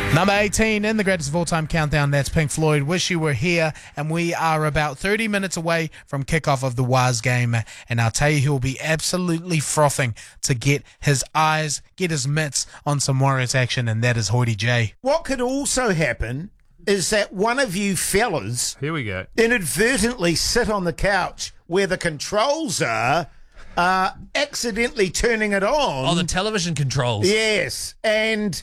Number 18 in the greatest of all time countdown, that's Pink Floyd, Wish You Were Here, and we are about 30 minutes away from kickoff of the Waz game, and I'll tell you he'll be absolutely frothing to get his mitts on some Warriors action, and that is Hoity J. What could also happen is that one of you fellas here we go inadvertently sit on the couch where the controls are, accidentally turning it on. Oh, the television controls. Yes, and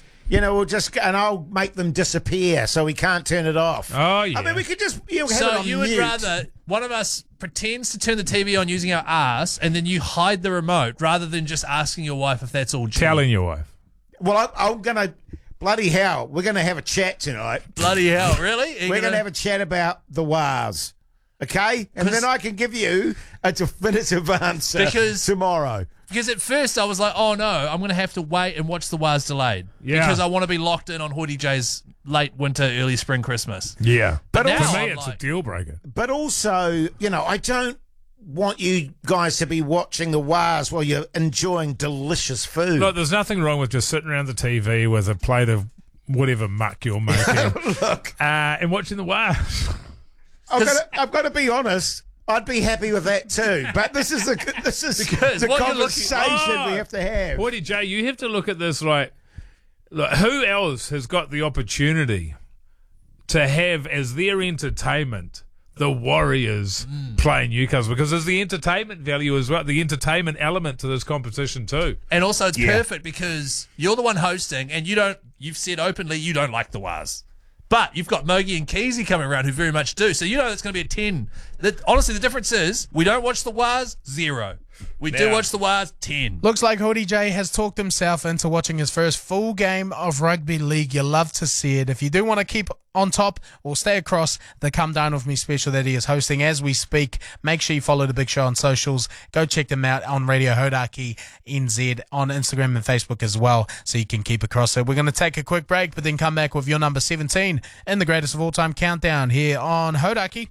I'll make them disappear so we can't turn it off. Oh, yeah. I mean, we could just have it So on you mute. would rather one of us pretends to turn the TV on using our ass, and then you hide the remote rather than just asking your wife if that's all true. telling your wife. Well, I'm going to... Bloody hell, we're going to have a chat tonight. Bloody hell, really? We're going to have a chat about the Waz, okay? And then I can give you a definitive answer tomorrow. Because at first I was like, oh no, I'm going to have to wait and watch the Waz delayed. Yeah. Because I want to be locked in on Hoity J's late winter, early spring Christmas. Yeah. But now for me, I'm it's like- a deal breaker. But also, I don't want you guys to be watching the Waz while you're enjoying delicious food. Look, there's nothing wrong with just sitting around the TV with a plate of whatever muck you're making Look, and watching the Waz. I've got to be honest. I'd be happy with that too. But this is the what you're conversation we have to have. Hoity J, you have to look at this like, look, who else has got the opportunity to have as their entertainment the Warriors playing Newcastle? Because there's the entertainment value as well, the entertainment element to this competition too. And also it's perfect because you're the one hosting and you've said openly you don't like the Waz. But you've got Mogi and Keezy coming around who very much do. So that's going to be a 10. Honestly, the difference is we don't watch the Waz, 0. We do watch the Waz, 10. Looks like Hoity J has talked himself into watching his first full game of rugby league. You love to see it. If you do want to keep on top or stay across the Come Down With Me special that he is hosting as we speak, make sure you follow The Big Show on socials. Go check them out on Radio Hodaki NZ on Instagram and Facebook as well, so you can keep across it. We're going to take a quick break, but then come back with your number 17 in the greatest of all time countdown here on Hodaki.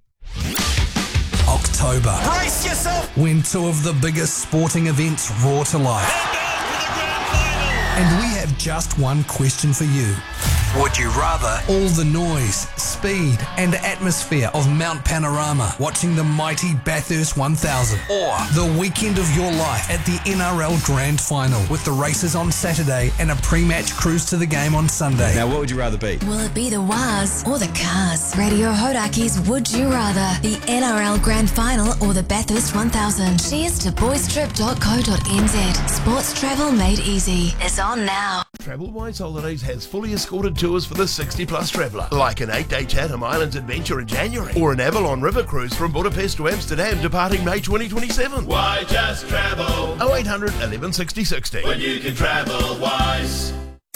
October. Brace yourself. When two of the biggest sporting events roar to life. And we have just one question for you. Would you rather all the noise, speed and atmosphere of Mount Panorama watching the mighty Bathurst 1000, or the weekend of your life at the NRL Grand Final with the races on Saturday and a pre-match cruise to the game on Sunday? Now, what would you rather be? Will it be the Waz or the Cars? Radio Hodaki's Would You Rather, the NRL Grand Final or the Bathurst 1000? Cheers to boystrip.co.nz. Sports travel made easy is on now. TravelWise Holidays has fully escorted tours for the 60-plus traveller, like an 8-day Chatham Islands adventure in January, or an Avalon River cruise from Budapest to Amsterdam departing May 2027. Why just travel? 0800 11 60 60. When you can travel wise.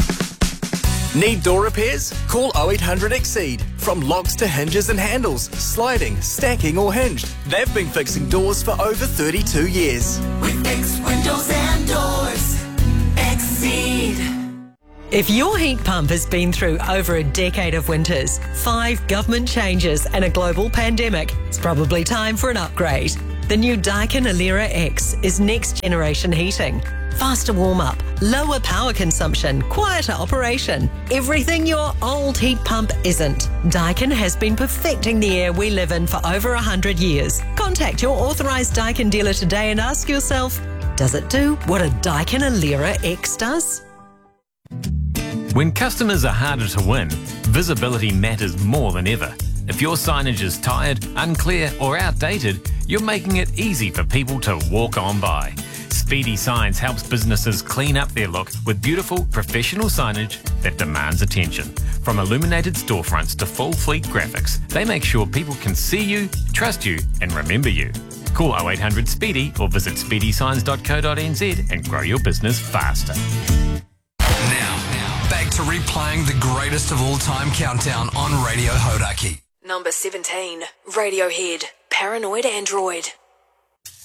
Need door repairs? Call 0800 Exceed. From locks to hinges and handles, sliding, stacking or hinged, they've been fixing doors for over 32 years. We fix windows and doors. Exceed. If your heat pump has been through over a decade of winters, 5 government changes and a global pandemic, it's probably time for an upgrade. The new Daikin Alera X is next generation heating. Faster warm-up, lower power consumption, quieter operation. Everything your old heat pump isn't. Daikin has been perfecting the air we live in for over 100 years. Contact your authorised Daikin dealer today and ask yourself, does it do what a Daikin Alera X does? When customers are harder to win, visibility matters more than ever. If your signage is tired, unclear or outdated, you're making it easy for people to walk on by. Speedy Signs helps businesses clean up their look with beautiful, professional signage that demands attention. From illuminated storefronts to full fleet graphics, they make sure people can see you, trust you and remember you. Call 0800 SPEEDY or visit speedysigns.co.nz and grow your business faster. Now, back to replaying the greatest of all time countdown on Radio Hodaki. Number 17, Radiohead, Paranoid Android.